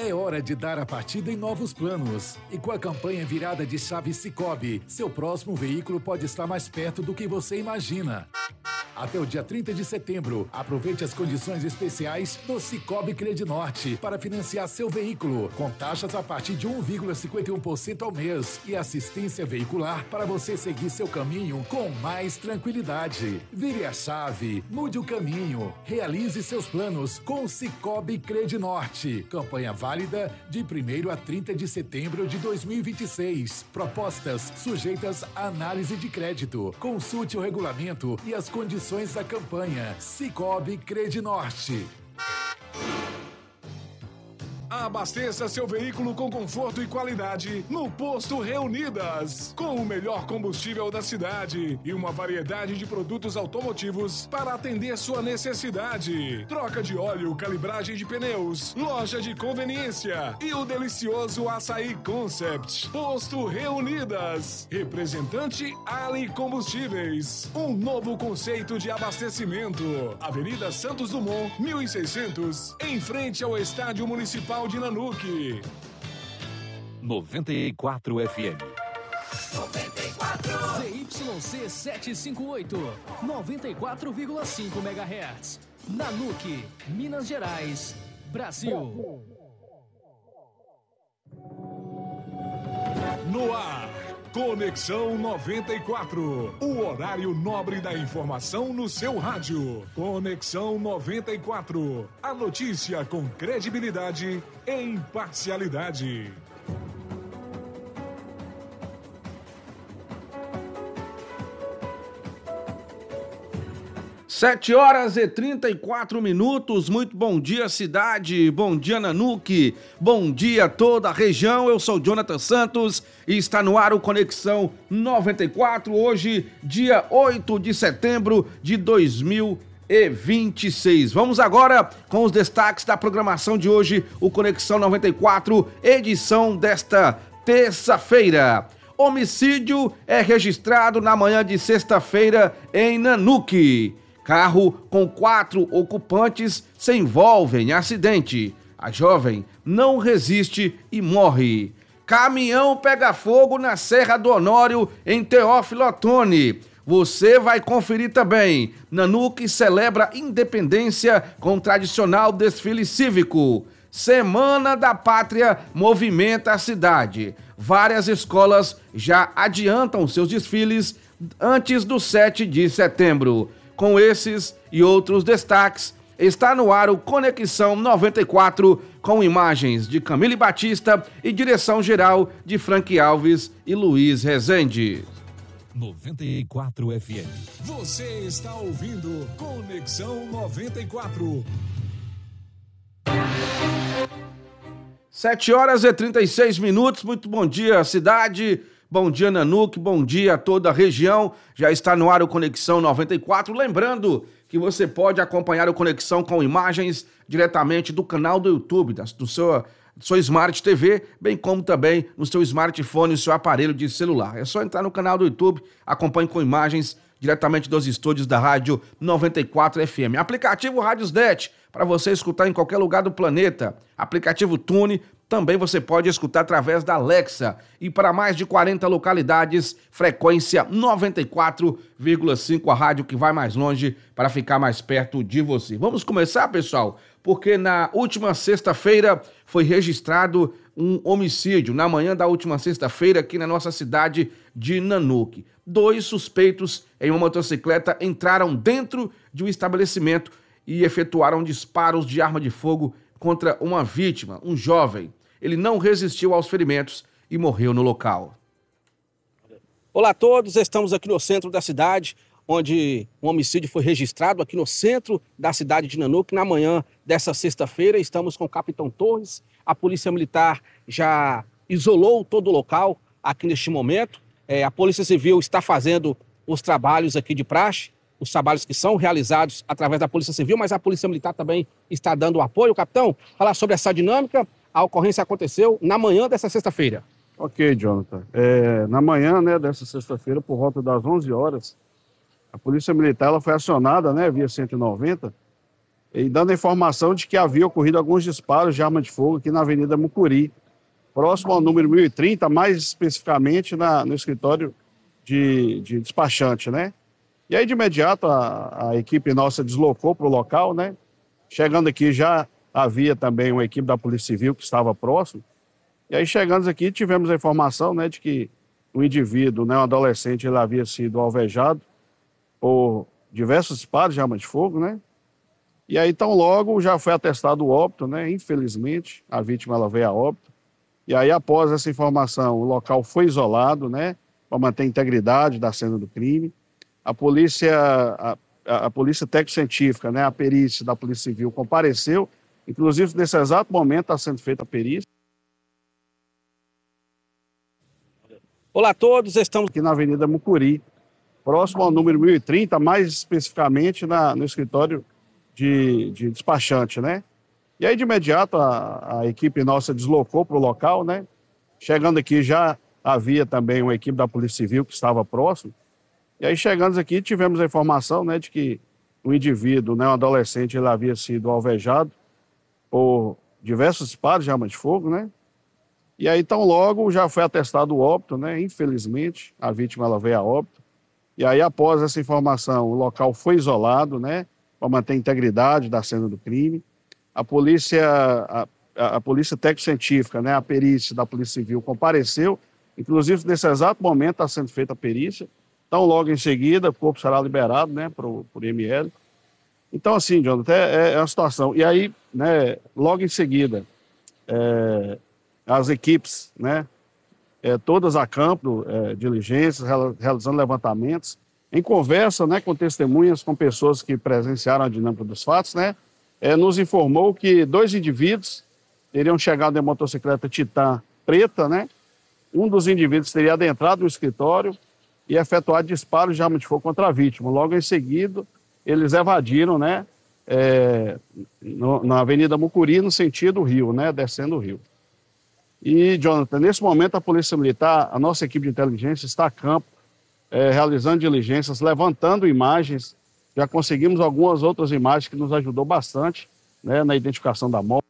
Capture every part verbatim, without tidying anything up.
É hora de dar a partida em novos planos. E com a campanha virada de chave Sicoob, seu próximo veículo pode estar mais perto do que você imagina. Até o dia trinta de setembro, aproveite as condições especiais do Sicoob Credinorte para financiar seu veículo, com taxas a partir de um vírgula cinquenta e um por cento ao mês e assistência veicular para você seguir seu caminho com mais tranquilidade. Vire a chave, mude o caminho, realize seus planos com o Sicoob Credinorte. Campanha válida de primeiro a trinta de setembro de dois mil e vinte e seis. Propostas sujeitas à análise de crédito. Consulte o regulamento e as condições da campanha. Sicoob Credinorte. Abasteça seu veículo com conforto e qualidade no Posto Reunidas. Com o melhor combustível da cidade e uma variedade de produtos automotivos para atender sua necessidade. Troca de óleo, calibragem de pneus, loja de conveniência e o delicioso Açaí Concept. Posto Reunidas. Representante Ali Combustíveis. Um novo conceito de abastecimento. Avenida Santos Dumont, mil e seiscentos, em frente ao Estádio Municipal de Nanuque. noventa e quatro F M. noventa e quatro. Z Y C setecentos e cinquenta e oito. noventa e quatro vírgula cinco megahertz. Nanuque, Minas Gerais, Brasil. No ar, Conexão noventa e quatro. O horário nobre da informação no seu rádio. Conexão noventa e quatro. A notícia com credibilidade e imparcialidade. Sete horas e trinta e quatro minutos, muito bom dia cidade, bom dia Nanuque, bom dia toda a região, eu sou Jonathan Santos e está no ar o Conexão noventa e quatro, hoje dia oito de setembro de dois mil e vinte e seis. Vamos agora com os destaques da programação de hoje, o Conexão noventa e quatro, edição desta terça-feira. Homicídio é registrado na manhã de sexta-feira em Nanuque. Carro com quatro ocupantes se envolve em acidente. A jovem não resiste e morre. Caminhão pega fogo na Serra do Honório, em Teófilo Otoni. Você vai conferir também. Nanuque celebra independência com tradicional desfile cívico. Semana da Pátria movimenta a cidade. Várias escolas já adiantam seus desfiles antes do sete de setembro. Com esses e outros destaques, está no ar o Conexão noventa e quatro, com imagens de Camille Batista e direção geral de Frank Alves e Luiz Rezende. noventa e quatro F M. Você está ouvindo Conexão noventa e quatro. Sete horas e trinta e seis minutos, muito bom dia cidade. Bom dia, Nanuque, bom dia a toda a região. Já está no ar o Conexão noventa e quatro. Lembrando que você pode acompanhar o Conexão com imagens diretamente do canal do YouTube, do seu, do seu Smart T V, bem como também no seu smartphone e seu aparelho de celular. É só entrar no canal do YouTube, acompanhe com imagens diretamente dos estúdios da Rádio noventa e quatro F M. Aplicativo Rádiosnet, para você escutar em qualquer lugar do planeta. Aplicativo Tune, também você pode escutar através da Alexa. E para mais de quarenta localidades, frequência noventa e quatro vírgula cinco, a rádio que vai mais longe para ficar mais perto de você. Vamos começar, pessoal? Porque na última sexta-feira foi registrado um homicídio, na manhã da última sexta-feira, aqui na nossa cidade de Nanuque. Dois suspeitos em uma motocicleta entraram dentro de um estabelecimento e efetuaram disparos de arma de fogo contra uma vítima, um jovem. Ele não resistiu aos ferimentos e morreu no local. Olá a todos, estamos aqui no centro da cidade, onde um homicídio foi registrado aqui no centro da cidade de Nanuque na manhã dessa sexta-feira. Estamos com o Capitão Torres, a Polícia Militar já isolou todo o local aqui neste momento. É, a Polícia Civil está fazendo os trabalhos aqui de praxe, os trabalhos que são realizados através da Polícia Civil, mas a Polícia Militar também está dando apoio. Capitão, falar sobre essa dinâmica. A ocorrência aconteceu na manhã dessa sexta-feira. Ok, Jonathan. É, na manhã, né, dessa sexta-feira, por volta das onze horas, a Polícia Militar ela foi acionada, né, via cento e noventa, e dando a informação de que havia ocorrido alguns disparos de arma de fogo aqui na Avenida Mucuri, próximo ao número mil e trinta, mais especificamente na, no escritório de, de despachante, né? E aí, de imediato, a, a equipe nossa deslocou para o local, né? Chegando aqui, já havia também uma equipe da Polícia Civil que estava próximo. E aí, chegando aqui, tivemos a informação, né, de que o indivíduo, né, um adolescente, ele havia sido alvejado por diversos disparos de arma de fogo, né? E aí, tão logo, já foi atestado o óbito, né? Infelizmente, a vítima ela veio a óbito. E aí, após essa informação, o local foi isolado, né? Para manter a integridade da cena do crime. A polícia, a, a, a polícia técnico-científica, né? A perícia da Polícia Civil compareceu. Inclusive, nesse exato momento, está sendo feita a perícia. Olá a todos, estamos aqui na Avenida Mucuri, próximo ao número mil e trinta, mais especificamente na, no escritório de, de despachante, né? E aí, de imediato, a, a equipe nossa deslocou para o local, né? Chegando aqui, já havia também uma equipe da Polícia Civil que estava próximo. E aí, chegando aqui, tivemos a informação, né, de que o indivíduo, né, um adolescente, ele havia sido alvejado por diversos disparos de arma de fogo, né? E aí, tão logo, já foi atestado o óbito, né? Infelizmente, a vítima ela veio a óbito. E aí, após essa informação, o local foi isolado, né? Para manter a integridade da cena do crime. A polícia, a, a polícia técnico-científica, né? A perícia da Polícia Civil compareceu. Inclusive, nesse exato momento, está sendo feita a perícia. Então, logo em seguida, o corpo será liberado, né? Por, por M L. Então, assim, Jonathan, é, é uma situação. E aí, né? Logo em seguida, é, as equipes, né? É, todas a campo, é, diligências, realizando levantamentos, em conversa, né, com testemunhas, com pessoas que presenciaram a dinâmica dos fatos, né, é, nos informou que dois indivíduos teriam chegado em motocicleta Titan preta, né, um dos indivíduos teria adentrado no escritório e efetuado disparos de arma de fogo contra a vítima. Logo em seguida, eles evadiram, né, é, no, na Avenida Mucuri, no sentido Rio, né, descendo o Rio. E, Jonathan, nesse momento a Polícia Militar, a nossa equipe de inteligência está a campo, é, realizando diligências, levantando imagens. Já conseguimos algumas outras imagens que nos ajudou bastante, né, na identificação da morte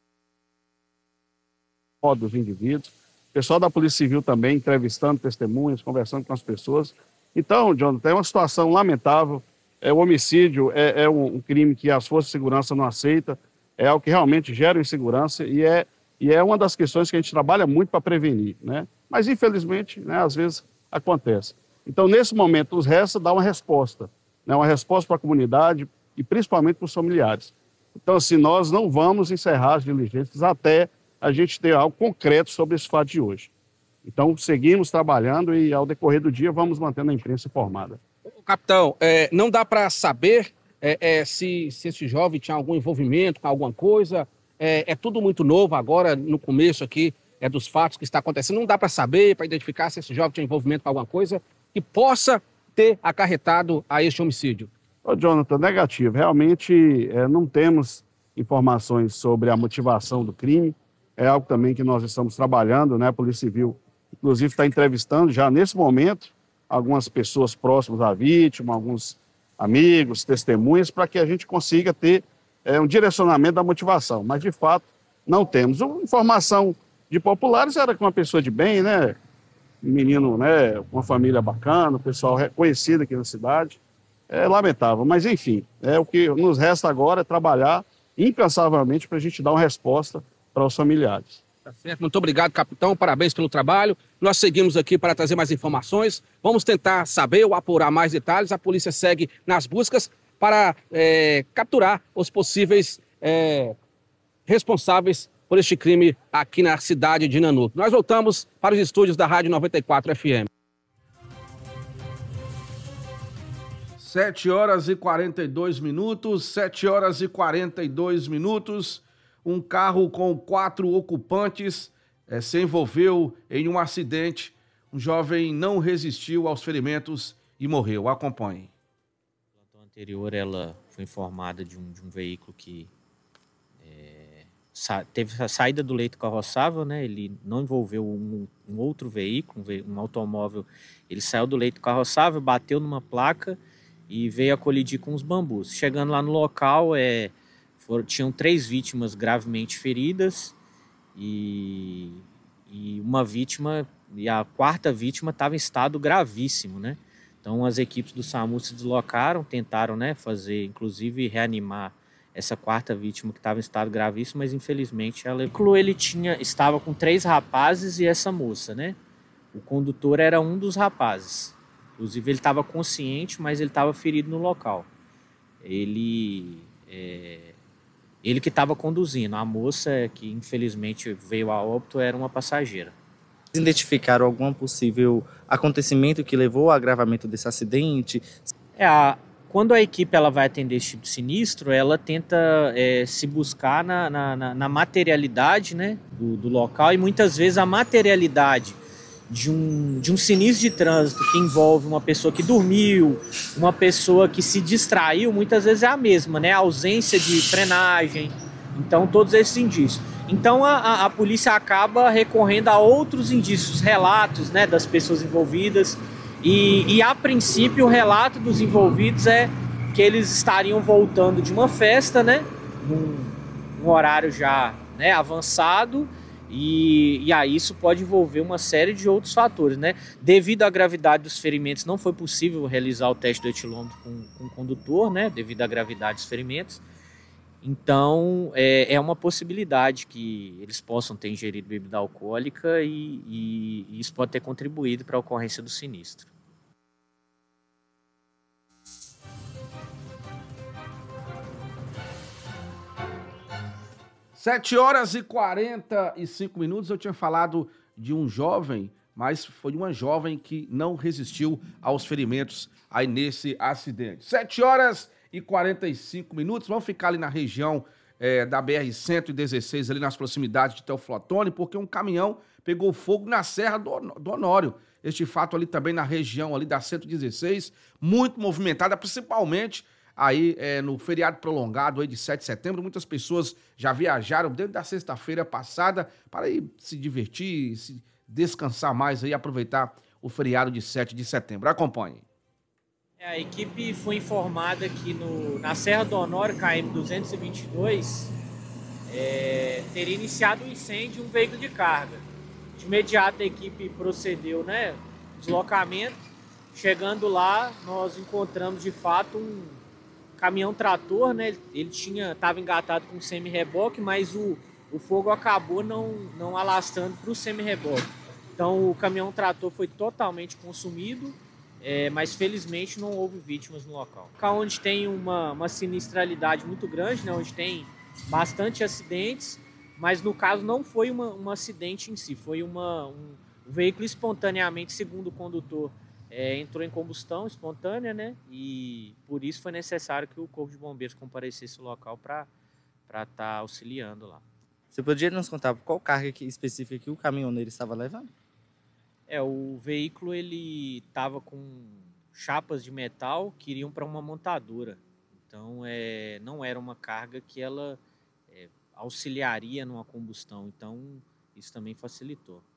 dos indivíduos. O pessoal da Polícia Civil também entrevistando testemunhas, conversando com as pessoas. Então, Jonathan, é uma situação lamentável. É, o homicídio é, é um, um crime que as forças de segurança não aceitam, é algo que realmente gera insegurança e é E é uma das questões que a gente trabalha muito para prevenir, né? Mas, infelizmente, né, às vezes acontece. Então, nesse momento, nos resta dar uma resposta, né? Uma resposta para a comunidade e principalmente para os familiares. Então, assim, nós não vamos encerrar as diligências até a gente ter algo concreto sobre esse fato de hoje. Então, seguimos trabalhando e, ao decorrer do dia, vamos mantendo a imprensa informada. Capitão, é, não dá para saber é, é, se, se esse jovem tinha algum envolvimento com alguma coisa. É, é tudo muito novo agora, no começo aqui, é dos fatos que está acontecendo. Não dá para saber, para identificar se esse jovem tinha envolvimento com alguma coisa que possa ter acarretado a este homicídio. Ô, Jonathan, negativo. Realmente é, não temos informações sobre a motivação do crime. É algo também que nós estamos trabalhando, né? A Polícia Civil, inclusive, está entrevistando já nesse momento algumas pessoas próximas à vítima, alguns amigos, testemunhas, para que a gente consiga ter é um direcionamento da motivação, mas de fato não temos. Uma informação de populares era que uma pessoa de bem, né, um menino, né, uma família bacana, um pessoal reconhecido aqui na cidade, é lamentável, mas enfim, é o que nos resta agora é trabalhar incansavelmente para a gente dar uma resposta para os familiares. Tá certo, muito obrigado, capitão, parabéns pelo trabalho. Nós seguimos aqui para trazer mais informações, vamos tentar saber ou apurar mais detalhes, a polícia segue nas buscas para é, capturar os possíveis é, responsáveis por este crime aqui na cidade de Nanuque. Nós voltamos para os estúdios da Rádio noventa e quatro F M. sete horas e quarenta e dois minutos, sete horas e quarenta e dois minutos. Um carro com quatro ocupantes é, se envolveu em um acidente. Um jovem não resistiu aos ferimentos e morreu. Acompanhe. Anterior, ela foi informada de um, de um veículo que é, sa teve a saída do leito carroçável, né? Ele não envolveu um, um outro veículo, um, ve um automóvel. Ele saiu do leito carroçável, bateu numa placa e veio a colidir com os bambus. Chegando lá no local, é, foram, tinham três vítimas gravemente feridas e, e uma vítima, e a quarta vítima estava em estado gravíssimo, né? Então as equipes do SAMU se deslocaram, tentaram, né, fazer, inclusive reanimar essa quarta vítima que estava em estado gravíssimo, mas infelizmente ela... ele tinha, estava com três rapazes e essa moça, né? O condutor era um dos rapazes. Inclusive ele estava consciente, mas ele estava ferido no local. Ele, é, ele que estava conduzindo. A moça, que infelizmente veio a óbito, era uma passageira. Identificaram algum possível acontecimento que levou ao agravamento desse acidente? É, a, quando a equipe ela vai atender esse tipo de sinistro, ela tenta é, se buscar na, na, na materialidade, né, do, do local, e muitas vezes a materialidade de um, de um sinistro de trânsito que envolve uma pessoa que dormiu, uma pessoa que se distraiu, muitas vezes é a mesma, né? A ausência de frenagem, então todos esses indícios. Então a, a, a polícia acaba recorrendo a outros indícios, relatos, né, das pessoas envolvidas, e, e a princípio o relato dos envolvidos é que eles estariam voltando de uma festa, né, num, num horário já, né, avançado. E, e aí isso pode envolver uma série de outros fatores, né? Devido à gravidade dos ferimentos, não foi possível realizar o teste do etilômetro com, com o condutor, né? Devido à gravidade dos ferimentos. Então, é, é uma possibilidade que eles possam ter ingerido bebida alcoólica e, e, e isso pode ter contribuído para a ocorrência do sinistro. sete horas e quarenta e cinco minutos, eu tinha falado de um jovem, mas foi uma jovem que não resistiu aos ferimentos aí nesse acidente. sete horas e quarenta e cinco minutos, vamos ficar ali na região é, da B R cento e dezesseis, ali nas proximidades de Teoflotone, porque um caminhão pegou fogo na Serra do, do Honório. Este fato ali também na região ali da cento e dezesseis, muito movimentada, principalmente aí é, no feriado prolongado aí de sete de setembro, muitas pessoas já viajaram desde a sexta-feira passada para ir se divertir, se descansar mais e aproveitar o feriado de sete de setembro. Acompanhe. A equipe foi informada que no, na Serra do Honório, K M duzentos e vinte e dois, é, teria iniciado um incêndio em um veículo de carga. De imediato a equipe procedeu, né, deslocamento. Chegando lá, nós encontramos de fato um caminhão trator, né? Ele tinha, estava engatado com semi-reboque, mas o, o fogo acabou não, não alastrando para o semi-reboque. Então o caminhão trator foi totalmente consumido, é, mas felizmente não houve vítimas no local. Cá onde tem uma, uma sinistralidade muito grande, né? Onde tem bastante acidentes, mas no caso não foi uma, um acidente em si, foi uma, um, um veículo espontaneamente, segundo o condutor, É, entrou em combustão espontânea, né? E por isso foi necessário que o Corpo de Bombeiros comparecesse ao local para estar tá auxiliando lá. Você poderia nos contar qual carga que, específica que o caminhoneiro estava levando? É, o veículo ele estava com chapas de metal que iriam para uma montadora. Então, é, não era uma carga que ela é, auxiliaria numa combustão. Então, isso também facilitou.